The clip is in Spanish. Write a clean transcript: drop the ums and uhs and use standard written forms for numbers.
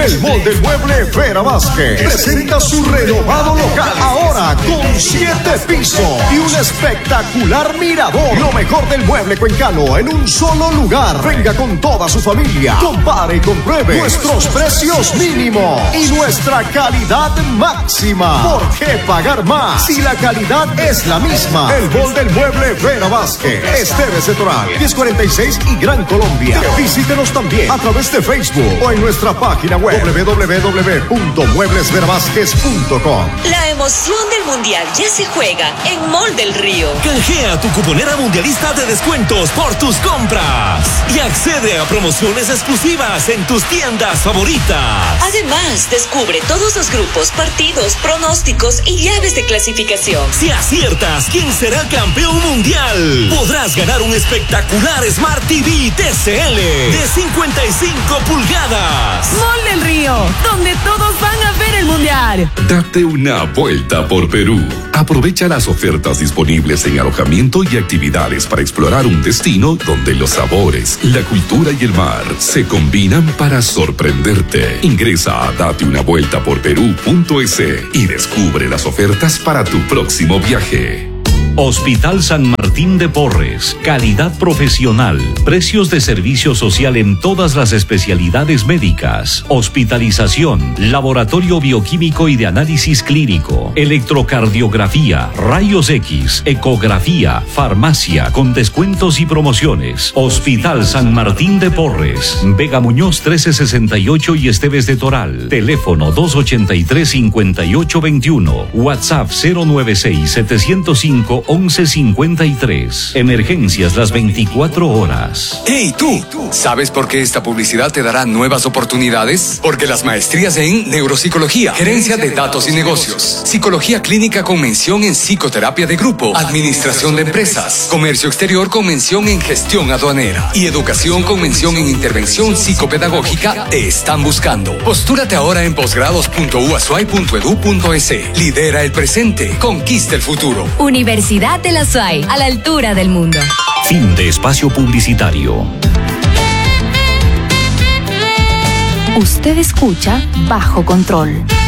El Mall del Mueble Vera Vázquez presenta su renovado local, ahora con 7 pisos y un espectacular mirador. Lo mejor del mueble cuencano en un solo lugar. Venga con toda su familia, compare y compruebe nuestros precios mínimos y nuestra calidad máxima. ¿Por qué pagar más si la calidad es la misma? El Mall del Mueble Vera Vázquez, Esteves de Toral, 1046 y Gran Colombia. Visítenos también a través de Facebook o en nuestra página web www.mueblesveravázquez.com. La emoción del mundial ya se juega en Mall del Río. Canjea tu cuponera mundialista de descuentos por tus compras y accede a promociones exclusivas en tus tiendas favoritas. Además, descubre todos los grupos, partidos, pronósticos y llaves de clasificación. Si aciertas quién será campeón mundial, podrás ganar un espectacular Smart TV TCL de 55 pulgadas. Mall del Río, donde todos van a ver el mundial. Date una vuelta por Perú. Aprovecha las ofertas disponibles en alojamiento y actividades para explorar un destino donde los sabores, la cultura y el mar se combinan para sorprenderte. Ingresa a dateunavueltaporperú.es y descubre las ofertas para tu próximo viaje. Hospital San Martín de Porres, calidad profesional, precios de servicio social en todas las especialidades médicas, hospitalización, laboratorio bioquímico y de análisis clínico, electrocardiografía, rayos X, ecografía, farmacia con descuentos y promociones. Hospital San Martín de Porres, Vega Muñoz 1368 y Esteves de Toral, teléfono 283-5821, WhatsApp 096-705-1153. Emergencias las 24 horas. ¡Hey, tú! ¿Sabes por qué esta publicidad te dará nuevas oportunidades? Porque las maestrías en Neuropsicología, Gerencia de Datos y Negocios, Psicología Clínica con mención en Psicoterapia de Grupo, Administración de Empresas, Comercio Exterior con mención en Gestión Aduanera y Educación con mención en Intervención Psicopedagógica te están buscando. Postúrate ahora en posgrados.uasuay.edu.es. Lidera el presente, conquista el futuro. Universidad de la SUAY, a la altura del mundo. Fin de espacio publicitario. Usted escucha Bajo Control.